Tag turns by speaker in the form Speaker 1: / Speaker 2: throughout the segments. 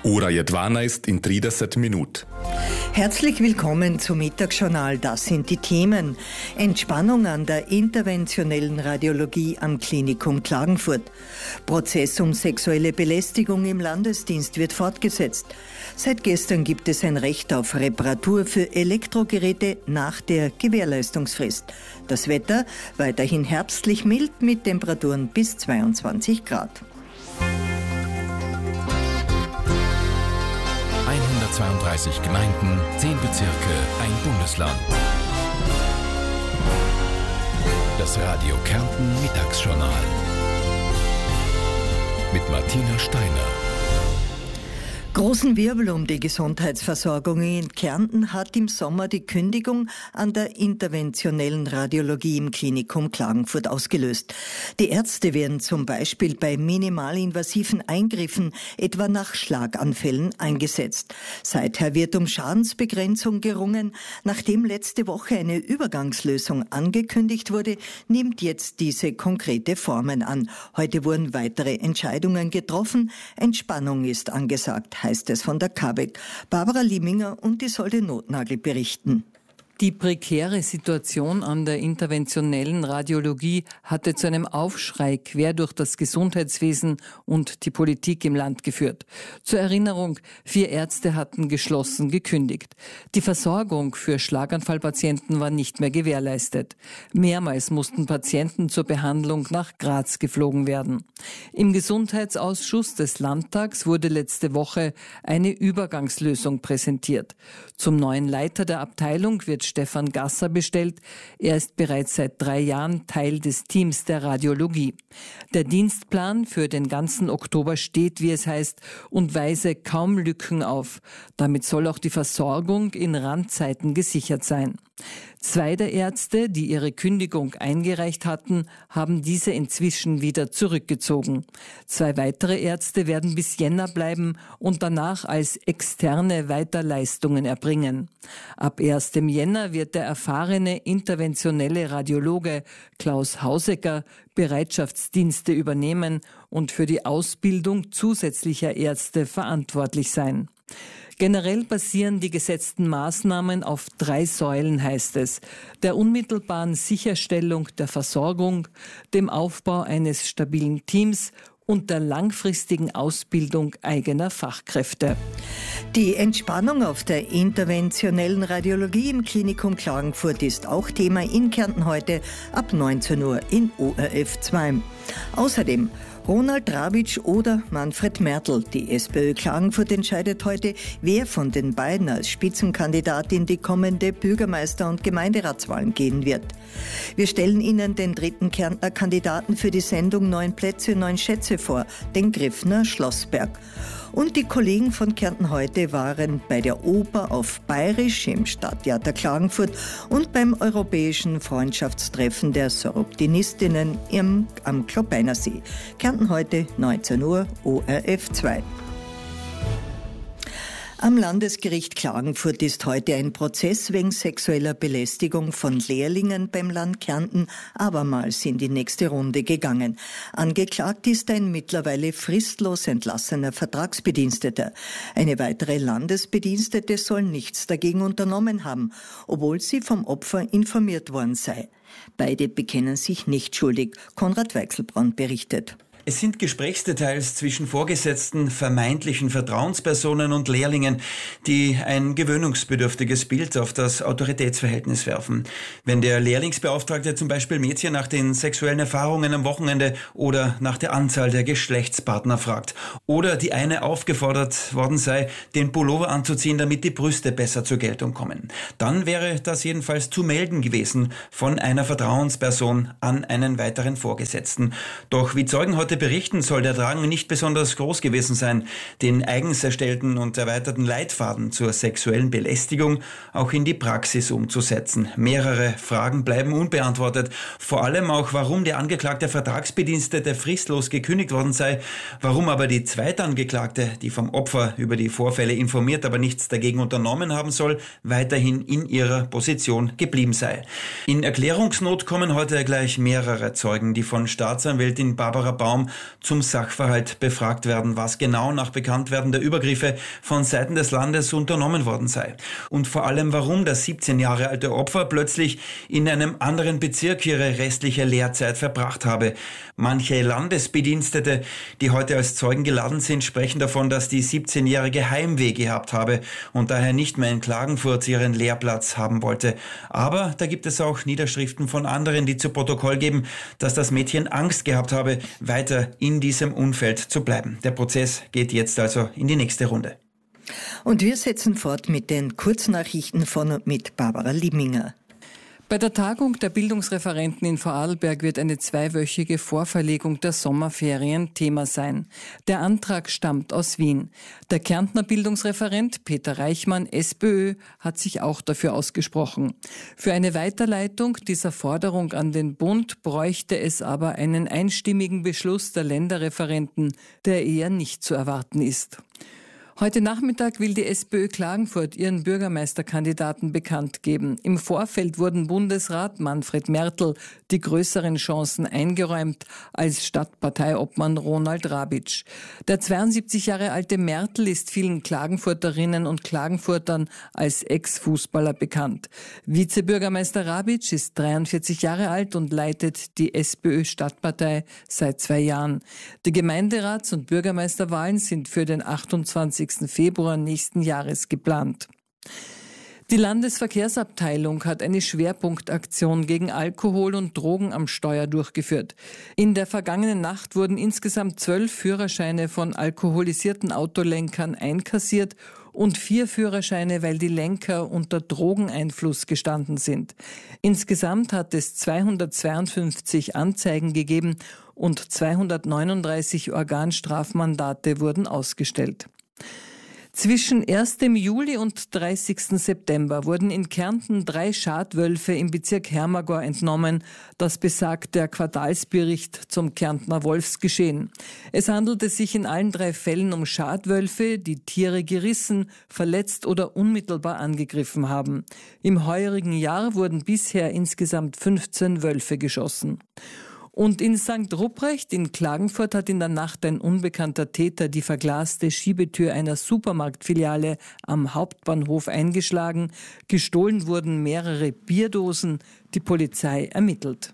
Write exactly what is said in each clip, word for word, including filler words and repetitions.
Speaker 1: Ura je dvanaest in trideset minut.
Speaker 2: Herzlich willkommen zum Mittagsjournal. Das sind die Themen. Entspannung an der interventionellen Radiologie am Klinikum Klagenfurt. Prozess um sexuelle Belästigung im Landesdienst wird fortgesetzt. Seit gestern gibt es ein Recht auf Reparatur für Elektrogeräte nach der Gewährleistungsfrist. Das Wetter weiterhin herbstlich mild mit Temperaturen bis zweiundzwanzig Grad.
Speaker 3: hundertzweiunddreißig Gemeinden, zehn Bezirke, ein Bundesland. Das Radio Kärnten Mittagsjournal mit Martina Steiner.
Speaker 2: Großen Wirbel um die Gesundheitsversorgung in Kärnten hat im Sommer die Kündigung an der interventionellen Radiologie im Klinikum Klagenfurt ausgelöst. Die Ärzte werden zum Beispiel bei minimalinvasiven Eingriffen, etwa nach Schlaganfällen, eingesetzt. Seither wird um Schadensbegrenzung gerungen. Nachdem letzte Woche eine Übergangslösung angekündigt wurde, nimmt jetzt diese konkrete Formen an. Heute wurden weitere Entscheidungen getroffen. Entspannung ist angesagt, heißt es von der K A B E K. Barbara Lieminger und Isolde Notnagel berichten.
Speaker 4: Die prekäre Situation an der interventionellen Radiologie hatte zu einem Aufschrei quer durch das Gesundheitswesen und die Politik im Land geführt. Zur Erinnerung, vier Ärzte hatten geschlossen gekündigt. Die Versorgung für Schlaganfallpatienten war nicht mehr gewährleistet. Mehrmals mussten Patienten zur Behandlung nach Graz geflogen werden. Im Gesundheitsausschuss des Landtags wurde letzte Woche eine Übergangslösung präsentiert. Zum neuen Leiter der Abteilung wird Stefan Gasser bestellt. Er ist bereits seit drei Jahren Teil des Teams der Radiologie. Der Dienstplan für den ganzen Oktober steht, wie es heißt, und weise kaum Lücken auf. Damit soll auch die Versorgung in Randzeiten gesichert sein. Zwei der Ärzte, die ihre Kündigung eingereicht hatten, haben diese inzwischen wieder zurückgezogen. Zwei weitere Ärzte werden bis Jänner bleiben und danach als Externe weiter Leistungen erbringen. Ab erstem Jänner wird der erfahrene interventionelle Radiologe Klaus Hausecker Bereitschaftsdienste übernehmen und für die Ausbildung zusätzlicher Ärzte verantwortlich sein. Generell basieren die gesetzten Maßnahmen auf drei Säulen, heißt es: der unmittelbaren Sicherstellung der Versorgung, dem Aufbau eines stabilen Teams und der langfristigen Ausbildung eigener Fachkräfte.
Speaker 2: Die Entspannung auf der interventionellen Radiologie im Klinikum Klagenfurt ist auch Thema in Kärnten heute ab neunzehn Uhr in O R F zwei. Außerdem Ronald Rawitsch oder Manfred Mertl. Die SPÖ Klagenfurt entscheidet heute, wer von den beiden als Spitzenkandidat in die kommende Bürgermeister- und Gemeinderatswahlen gehen wird. Wir stellen Ihnen den dritten Kärntner Kandidaten für die Sendung Neun Plätze, Neun Schätze vor, den Griffner Schlossberg. Und die Kollegen von Kärnten heute waren bei der Oper auf Bayerisch im Stadttheater Klagenfurt und beim europäischen Freundschaftstreffen der Soroptinistinnen im, am Klobeiner See. Kärnten heute neunzehn Uhr, O R F zwei. Am Landesgericht Klagenfurt ist heute ein Prozess wegen sexueller Belästigung von Lehrlingen beim Land Kärnten abermals in die nächste Runde gegangen. Angeklagt ist ein mittlerweile fristlos entlassener Vertragsbediensteter. Eine weitere Landesbedienstete soll nichts dagegen unternommen haben, obwohl sie vom Opfer informiert worden sei. Beide bekennen sich nicht schuldig. Konrad Weichselbraun berichtet.
Speaker 5: Es sind Gesprächsdetails zwischen Vorgesetzten, vermeintlichen Vertrauenspersonen und Lehrlingen, die ein gewöhnungsbedürftiges Bild auf das Autoritätsverhältnis werfen. Wenn der Lehrlingsbeauftragte zum Beispiel Mädchen nach den sexuellen Erfahrungen am Wochenende oder nach der Anzahl der Geschlechtspartner fragt oder die eine aufgefordert worden sei, den Pullover anzuziehen, damit die Brüste besser zur Geltung kommen, dann wäre das jedenfalls zu melden gewesen von einer Vertrauensperson an einen weiteren Vorgesetzten. Doch wie Zeugen heute berichten, soll der Drang nicht besonders groß gewesen sein, den eigens erstellten und erweiterten Leitfaden zur sexuellen Belästigung auch in die Praxis umzusetzen. Mehrere Fragen bleiben unbeantwortet, vor allem auch, warum der angeklagte Vertragsbedienstete fristlos gekündigt worden sei, warum aber die Zweitangeklagte, die vom Opfer über die Vorfälle informiert, aber nichts dagegen unternommen haben soll, weiterhin in ihrer Position geblieben sei. In Erklärungsnot kommen heute gleich mehrere Zeugen. Die von Staatsanwältin Barbara Baum Raum zum Sachverhalt befragt werden, was genau nach Bekanntwerden der Übergriffe von Seiten des Landes unternommen worden sei. Und vor allem, warum das siebzehn Jahre alte Opfer plötzlich in einem anderen Bezirk ihre restliche Lehrzeit verbracht habe. Manche Landesbedienstete, die heute als Zeugen geladen sind, sprechen davon, dass die siebzehnjährige Heimweh gehabt habe und daher nicht mehr in Klagenfurt ihren Lehrplatz haben wollte. Aber da gibt es auch Niederschriften von anderen, die zu Protokoll geben, dass das Mädchen Angst gehabt habe, weiter in diesem Umfeld zu bleiben. Der Prozess geht jetzt also in die nächste Runde.
Speaker 2: Und wir setzen fort mit den Kurznachrichten von und mit Barbara Lieminger.
Speaker 4: Bei der Tagung der Bildungsreferenten in Vorarlberg wird eine zweiwöchige Vorverlegung der Sommerferien Thema sein. Der Antrag stammt aus Wien. Der Kärntner Bildungsreferent Peter Reichmann, SPÖ, hat sich auch dafür ausgesprochen. Für eine Weiterleitung dieser Forderung an den Bund bräuchte es aber einen einstimmigen Beschluss der Länderreferenten, der eher nicht zu erwarten ist. Heute Nachmittag will die SPÖ Klagenfurt ihren Bürgermeisterkandidaten bekannt geben. Im Vorfeld wurden Bundesrat Manfred Mertl die größeren Chancen eingeräumt als Stadtparteiobmann Ronald Rabitsch. Der zweiundsiebzig Jahre alte Mertl ist vielen Klagenfurterinnen und Klagenfurtern als Ex-Fußballer bekannt. Vizebürgermeister Rabitsch ist dreiundvierzig Jahre alt und leitet die SPÖ-Stadtpartei seit zwei Jahren. Die Gemeinderats- und Bürgermeisterwahlen sind für den achtundzwanzigsten Februar nächsten Jahres geplant. Die Landesverkehrsabteilung hat eine Schwerpunktaktion gegen Alkohol und Drogen am Steuer durchgeführt. In der vergangenen Nacht wurden insgesamt zwölf Führerscheine von alkoholisierten Autolenkern einkassiert und vier Führerscheine, weil die Lenker unter Drogeneinfluss gestanden sind. Insgesamt hat es zweihundertzweiundfünfzig Anzeigen gegeben und zweihundertneununddreißig Organstrafmandate wurden ausgestellt. Zwischen erstem Juli und dreißigsten September wurden in Kärnten drei Schadwölfe im Bezirk Hermagor entnommen. Das besagt der Quartalsbericht zum Kärntner Wolfsgeschehen. Es handelte sich in allen drei Fällen um Schadwölfe, die Tiere gerissen, verletzt oder unmittelbar angegriffen haben. Im heurigen Jahr wurden bisher insgesamt fünfzehn Wölfe geschossen. Und in Sankt Ruprecht in Klagenfurt hat in der Nacht ein unbekannter Täter die verglaste Schiebetür einer Supermarktfiliale am Hauptbahnhof eingeschlagen. Gestohlen wurden mehrere Bierdosen. Die Polizei ermittelt.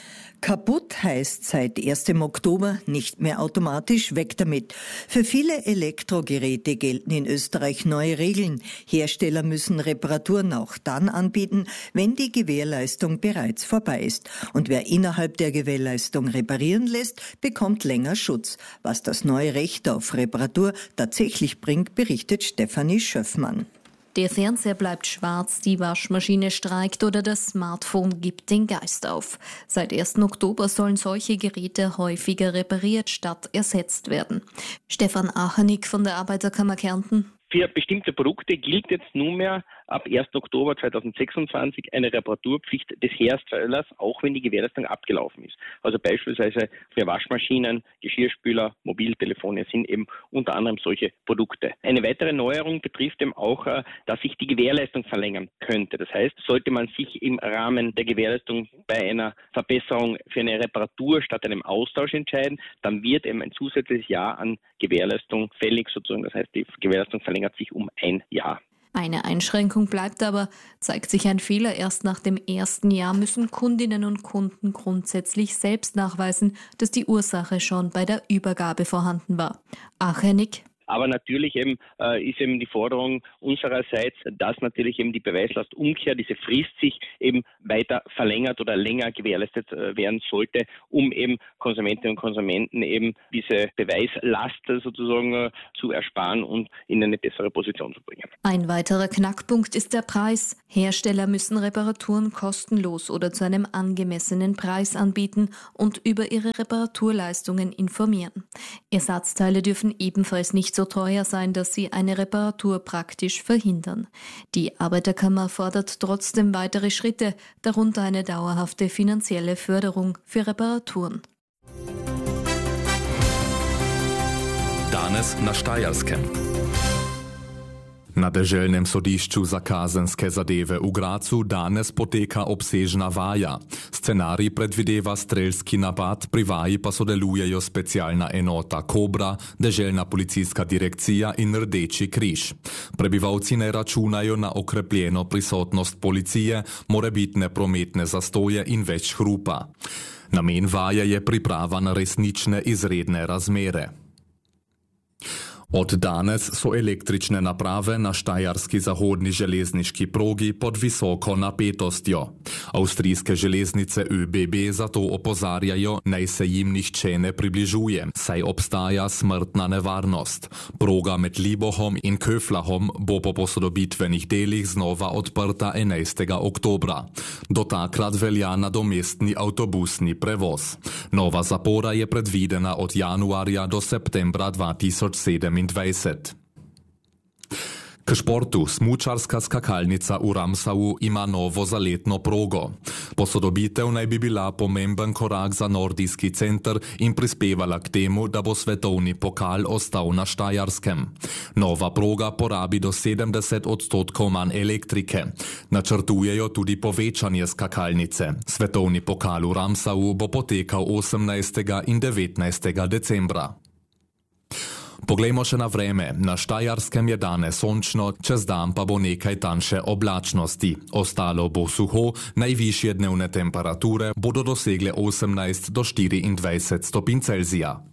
Speaker 2: Kaputt heißt seit erstem Oktober nicht mehr automatisch weg damit. Für viele Elektrogeräte gelten in Österreich neue Regeln. Hersteller müssen Reparaturen auch dann anbieten, wenn die Gewährleistung bereits vorbei ist. Und wer innerhalb der Gewährleistung reparieren lässt, bekommt länger Schutz. Was das neue Recht auf Reparatur tatsächlich bringt, berichtet Stefanie Schöffmann.
Speaker 6: Der Fernseher bleibt schwarz, die Waschmaschine streikt oder das Smartphone gibt den Geist auf. Seit ersten Oktober sollen solche Geräte häufiger repariert statt ersetzt werden. Stefan Achanik von der Arbeiterkammer Kärnten.
Speaker 7: Für bestimmte Produkte gilt jetzt nunmehr ab ersten Oktober zweitausendsechsundzwanzig eine Reparaturpflicht des Herstellers, auch wenn die Gewährleistung abgelaufen ist. Also beispielsweise für Waschmaschinen, Geschirrspüler, Mobiltelefone sind eben unter anderem solche Produkte. Eine weitere Neuerung betrifft eben auch, dass sich die Gewährleistung verlängern könnte. Das heißt, sollte man sich im Rahmen der Gewährleistung bei einer Verbesserung für eine Reparatur statt einem Austausch entscheiden, dann wird eben ein zusätzliches Jahr an Gewährleistung fällig sozusagen. Das heißt, die Gewährleistung verlängert sich um ein Jahr.
Speaker 6: Eine Einschränkung bleibt aber, zeigt sich ein Fehler erst nach dem ersten Jahr, müssen Kundinnen und Kunden grundsätzlich selbst nachweisen, dass die Ursache schon bei der Übergabe vorhanden war. Achanik.
Speaker 7: Aber natürlich eben äh, ist eben die Forderung unsererseits, dass natürlich eben die Beweislastumkehr, diese Frist sich eben weiter verlängert oder länger gewährleistet äh, werden sollte, um eben Konsumentinnen und Konsumenten eben diese Beweislast sozusagen äh, zu ersparen und in eine bessere Position zu bringen.
Speaker 6: Ein weiterer Knackpunkt ist der Preis. Hersteller müssen Reparaturen kostenlos oder zu einem angemessenen Preis anbieten und über ihre Reparaturleistungen informieren. Ersatzteile dürfen ebenfalls nicht so teuer sein, dass sie eine Reparatur praktisch verhindern. Die Arbeiterkammer fordert trotzdem weitere Schritte, darunter eine dauerhafte finanzielle Förderung für Reparaturen.
Speaker 1: Danes na Štajerskem. Na deželnem sodišču za kazenske zadeve v Gracu danes poteka obsežna vaja. Scenarij predvideva streljski napad, pri vaji pa sodelujejo specialna enota Kobra, deželna policijska direkcija in Rdeči križ. Prebivalci ne računajo na okrepljeno prisotnost policije, morebitne prometne zastoje in več hrupa. Namen vaje je priprava na resnične izredne razmere. Od danes so električne naprave na štajarski zahodni železniški progi pod visoko napetostjo. Avstrijske železnice ÖBB zato opozarjajo, naj se jim nihče ne približuje, saj obstaja smrtna nevarnost. Proga med Libohom in Köflahom bo po posodobitvenih delih znova odprta enajstega oktobra. Do takrat velja nadomestni avtobusni prevoz. Nova zapora je predvidena od januarja do septembra dva tisoč sedemindvajset. K športu, smučarska skakalnica v Ramsau ima novo zaletno progo. Posodobitev naj bi bila pomemben korak za nordijski center in prispevala k temu, da bo svetovni pokal ostal na Štajarskem. Nova proga porabi do sedemdeset odstotkov manj elektrike. Načrtujejo tudi povečanje skakalnice. Svetovni pokal v Ramsau bo potekal osemnajstega in devetnajstega decembra. Poglejmo še na vreme. Na Štajarskem je danes sončno, čez dan pa bo nekaj tanjše oblačnosti. Ostalo bo suho, najvišje dnevne temperature bodo dosegle osemnajst do štiriindvajset stopinj Celzija.